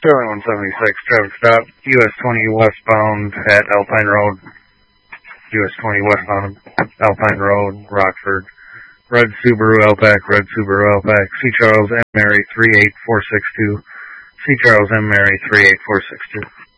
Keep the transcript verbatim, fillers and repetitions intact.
Sterling one seventy-six, traffic stop, U S twenty westbound at Alpine Road, U S twenty westbound Alpine Road, Rockford. Red Subaru Outback, Red Subaru Outback, C. Charles M. Mary three eight four six two, C. Charles M. Mary three eight four six two.